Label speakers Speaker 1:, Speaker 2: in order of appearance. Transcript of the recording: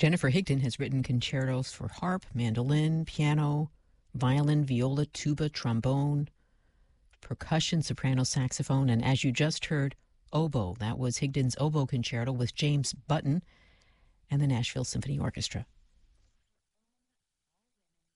Speaker 1: Jennifer Higdon has written concertos for harp, mandolin, piano, violin, viola, tuba, trombone, percussion, soprano, saxophone, and as you just heard, oboe. That was Higdon's oboe concerto with James Button and the Nashville Symphony Orchestra.